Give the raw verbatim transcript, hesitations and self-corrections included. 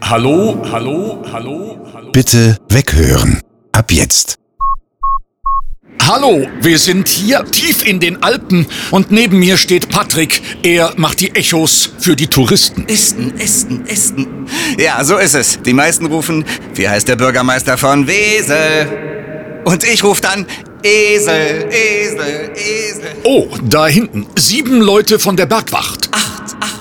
Hallo, hallo, hallo, hallo. Bitte weghören. Ab jetzt. Hallo, wir sind hier tief in den Alpen und neben mir steht Patrick. Er macht die Echos für die Touristen. Esten, Esten, Esten. Ja, so ist es. Die meisten rufen, wie heißt der Bürgermeister von Wesel? Und ich rufe dann, Esel, Esel, Esel. Oh, da hinten. Sieben Leute von der Bergwacht. Ach,